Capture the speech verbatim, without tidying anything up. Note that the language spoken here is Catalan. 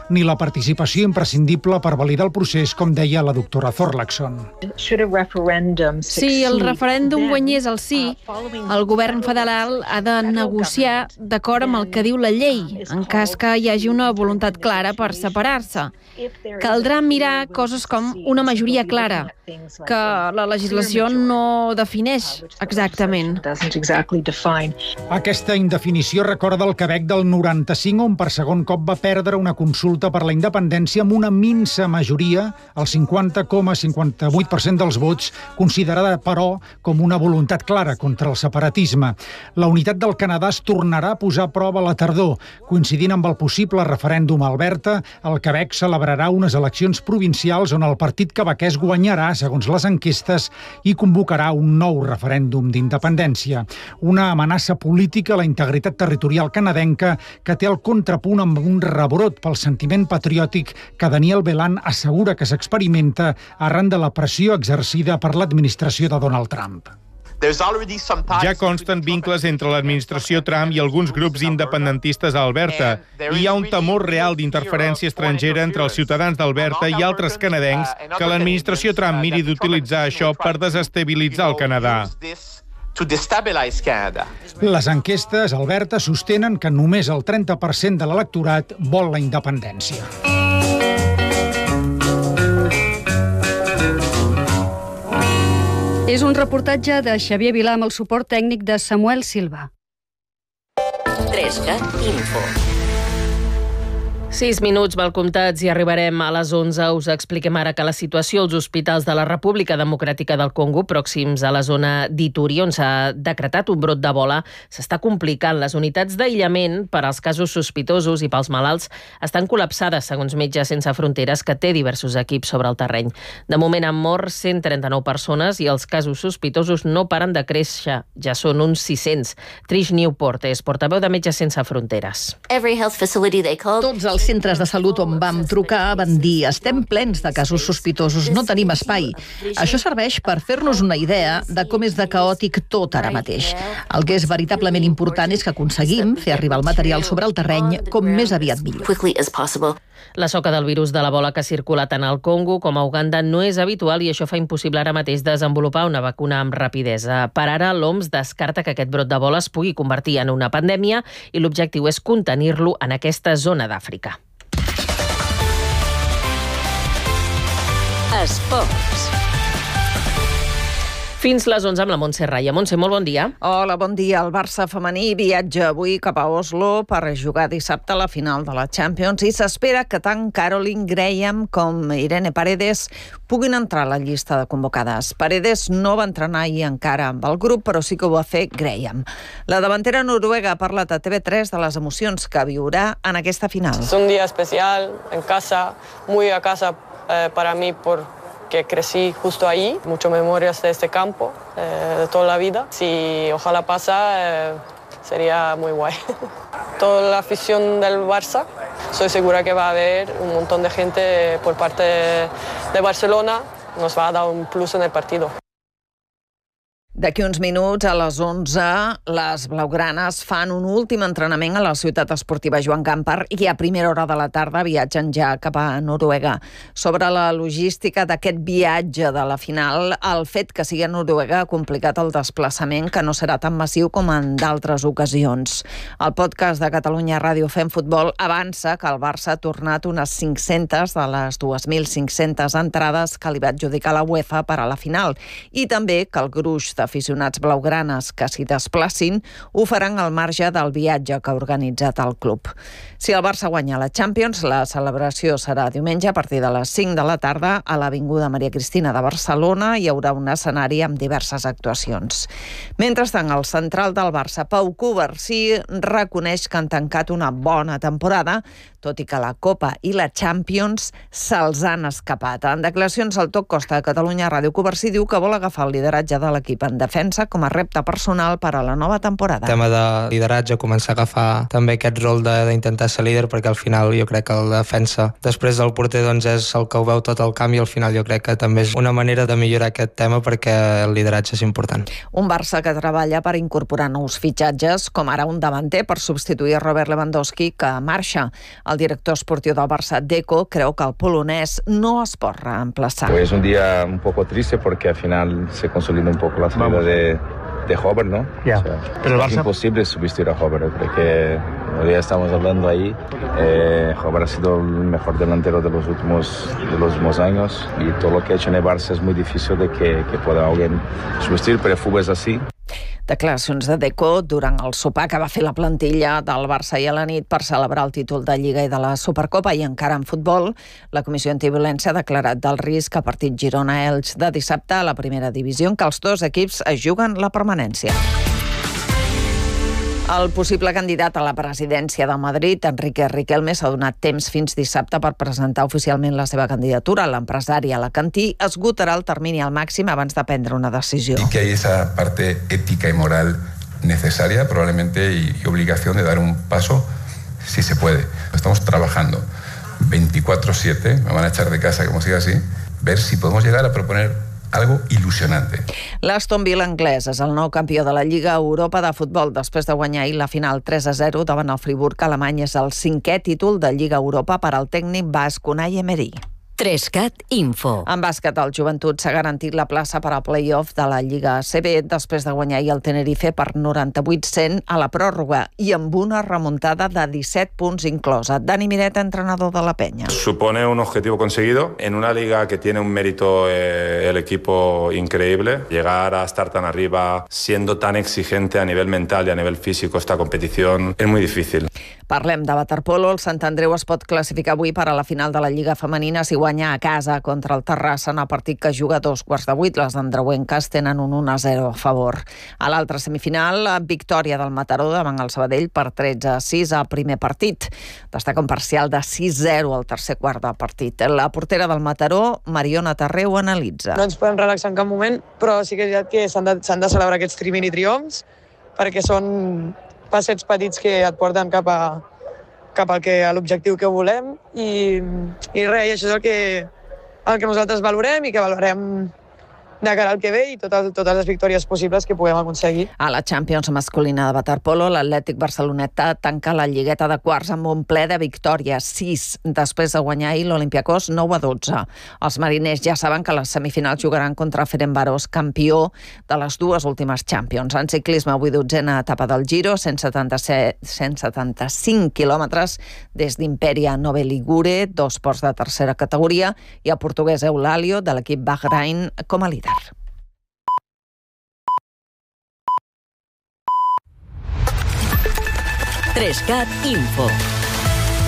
ni la participació imprescindible per validar el procés, com deia la doctora Thorlaksson. Si el referèndum guanyés el sí, el govern federal ha de negociar d'acord amb el que diu la llei, en cas que hi hagi una voluntat clara per separar-se. Caldrà mirar coses com una majoria clara, que la legislació no defineix exactament. Aquesta indefinició recorda el Quebec del noranta-cinc, on per segon cop va perdre una consulta per la independència amb una minsa majoria, el cinquanta coma cinquanta-vuit per cent dels vots, considerada, però, com una voluntat clara contra el separatisme. La unitat del Canadà es tornarà a posar a prova a la tardor. Coincidint amb el possible referèndum a Alberta, el Quebec celebrarà unes eleccions provincials on el partit quebequès guanyarà, segons les enquestes, i convocarà un nou referèndum d'independència. Una amenaça política a la integritat territorial canadenca que té el contrapunt amb un rebrot pel sentiment patriòtic que Daniel Bélan assegura que s'experimenta arran de la pressió exercida per l'administració de Donald Trump. Ja consten vincles entre l'administració Trump i alguns grups independentistes a Alberta. I hi ha un temor real d'interferència estrangera entre els ciutadans d'Alberta i altres canadencs que l'administració Trump miri d'utilitzar això per desestabilitzar el Canadà. Les enquestes a Alberta sostenen que només el trenta per cent de l'electorat vol la independència. És un reportatge de Xavier Vilà amb el suport tècnic de Samuel Silva. tres G Info. Sis minuts mal comptats i arribarem a les onze. Us expliquem ara que la situació als hospitals de la República Democràtica del Congo, pròxims a la zona d'Ituri, on s'ha decretat un brot d'Ebola, s'està complicant. Les unitats d'aïllament per als casos sospitosos i pels malalts estan col·lapsades, segons Metges Sense Fronteres, que té diversos equips sobre el terreny. De moment han mort cent trenta-nou persones i els casos sospitosos no paren de créixer. Ja són uns sis-cents. Trish Newport és portaveu de Metges Sense Fronteres. Tots els centres de salut on vam trucar van dir estem plens de casos sospitosos, no tenim espai. Això serveix per fer-nos una idea de com és de caòtic tot ara mateix. El que és veritablement important és que aconseguim fer arribar el material sobre el terreny com més aviat millor. La soca del virus de l'Ebola que circula tant al Congo com a Uganda no és habitual i això fa impossible ara mateix desenvolupar una vacuna amb rapidesa. Per ara, l'O M S descarta que aquest brot d'Ebola es pugui convertir en una pandèmia i l'objectiu és contenir-lo en aquesta zona d'Àfrica. Esports. Fins les onze amb la Montse Raya. Montse, molt bon dia. Hola, bon dia. El Barça femení viatja avui cap a Oslo per jugar dissabte a la final de la Champions i s'espera que tant Caroline Graham com Irene Paredes puguin entrar a la llista de convocades. Paredes no va entrenar ahir encara amb el grup, però sí que ho va fer Graham. La davantera noruega ha parlat a T V tres de les emocions que viurà en aquesta final. És un dia especial, en casa, muy a casa eh, para mí por que crecí justo ahí, muchas memorias de este campo, eh, de toda la vida. Si ojalá pasa, eh, sería muy guay. Toda la afición del Barça, estoy segura que va a haber un montón de gente por parte de Barcelona, nos va a dar un plus en el partido. D'aquí uns minuts, a les onze, les blaugranes fan un últim entrenament a la ciutat esportiva Joan Gamper i a primera hora de la tarda viatgen ja cap a Noruega. Sobre la logística d'aquest viatge de la final, el fet que sigui a Noruega ha complicat el desplaçament, que no serà tan massiu com en d'altres ocasions. El podcast de Catalunya Ràdio Fem Futbol avança que el Barça ha tornat unes cinc-centes de les dos mil cinc-centes entrades que li va adjudicar la UEFA per a la final i també que el gruix de aficionats blaugranes que s'hi desplacin ho faran al marge del viatge que ha organitzat el club. Si el Barça guanya la Champions, la celebració serà diumenge a partir de les cinc de la tarda a l'Avinguda Maria Cristina de Barcelona. Hi haurà un escenari amb diverses actuacions. Mentrestant, el central del Barça, Pau Covarsí, reconeix que han tancat una bona temporada, tot i que la Copa i la Champions se'ls han escapat. En declaracions al Toc Costa de Catalunya Ràdio, Covarsí diu que vol agafar el lideratge de l'equip en defensa com a repte personal per a la nova temporada. El tema de lideratge, començar a agafar també aquest rol d'intentar ser líder, perquè al final jo crec que el defensa després del porter doncs és el que ho veu tot el camp i al final jo crec que també és una manera de millorar aquest tema perquè el lideratge és important. Un Barça que treballa per incorporar nous fitxatges, com ara un davanter per substituir Robert Lewandowski, que marxa. El director esportiu del Barça, Deco, creu que el polonès no es pot reemplaçar. Es un día un poco triste porque al final se consolida un poco la salida de, de Hover, ¿no? Yeah. O sea, Pero el Barça... Es imposible sustituir a Hover, porque ya estamos hablando ahí. Eh, Hover ha sido el mejor delantero de los últimos de los últimos años y todo lo que ha hecho en el Barça es muy difícil de que, que pueda alguien sustituir, pero el fútbol es así. Declaracions de Deco durant el sopar que va fer la plantilla del Barça i a la nit per celebrar el títol de Lliga i de la Supercopa. I encara en futbol, la Comissió Antiviolència ha declarat del risc a partit Girona-Elx de dissabte a la primera divisió, en què els dos equips es juguen la permanència. El possible candidat a la presidència de Madrid, Enrique Riquelme, s'ha donat temps fins dissabte per presentar oficialment la seva candidatura. L'empresari alacantí esgotarà el termini al màxim abans de prendre una decisió. Y que hay esa parte ética y moral necesaria, probablemente, y, y obligación de dar un paso, si se puede. Estamos trabajando veinticuatro siete, me van a echar de casa como siga así, ver si podemos llegar a proponer algo ilusionante. L'Aston Villa anglès és el nou campió de la Lliga Europa de futbol després de guanyar ahir la final tres a zero davant el Friburg alemany. És el cinquè títol de Lliga Europa per al tècnic basc Unai Emery. Trescat Info. En bàsquet, el Joventut s'ha garantit la plaça per al play-off de la Lliga A C B després de guanyar ahir el Tenerife per noranta-vuit cent a la pròrroga i amb una remuntada de disset punts inclosa. Dani Miret, entrenador de la Penya. Supone un objetivo conseguido en una liga que tiene un mérito eh, el equipo increíble. Llegar a estar tan arriba, siendo tan exigente a nivel mental y a nivel físico esta competición, es muy difícil. Parlem de waterpolo. El Sant Andreu es pot classificar avui per a la final de la Lliga Femenina si guanya a casa contra el Terrassa en el partit que juga a dos quarts de vuit. Les andreuenques tenen un un a zero a favor. A l'altra semifinal, victòria del Mataró davant el Sabadell per tretze a sis al primer partit. Destaca un parcial de sis zero al tercer quart del partit. La portera del Mataró, Mariona Tarreu, analitza. No ens podem relaxar en cap moment, però sí que és veritat que s'han de, s'han de celebrar aquests mini triomfs perquè són passets petits que et porten cap a, cap al que, a l'objectiu que volem i, i res, i això és el que, el que nosaltres valorem i que valorem de cara al que ve i totes, totes les victòries possibles que puguem aconseguir. A la Champions masculina de waterpolo, l'Atlètic Barceloneta tanca la lligueta de quarts amb un ple de victòries, sis, després de guanyar ahir l'Olympiacos nou a dotze. Els mariners ja saben que les semifinals jugaran contra Ferencváros, campió de les dues últimes Champions. En ciclisme, avui dotzena etapa del Giro, cent setanta-set, cent setanta-cinc quilòmetres des d'Imperia a Nove Ligure, dos ports de tercera categoria, i el portuguès Eulàlio, de l'equip Bahrain, com a líder. Trescat Info.